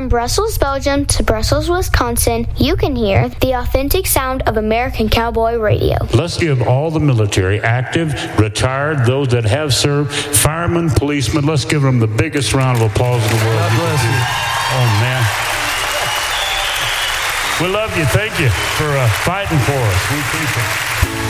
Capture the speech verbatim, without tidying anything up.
From Brussels, Belgium to Brussels, Wisconsin, you can hear the authentic sound of American Cowboy Radio. Let's give all the military, active, retired, those that have served, firemen, policemen, let's give them the biggest round of applause in the world. God bless you. Oh, man. We love you. Thank you for uh, fighting for us. We appreciate it.